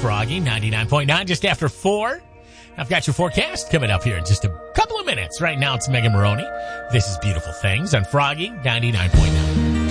Froggy 99.9, just after 4. I've got your forecast coming up here in just a couple of minutes. Right now, it's Megan Maroney. This is Beautiful Things on Froggy 99.9.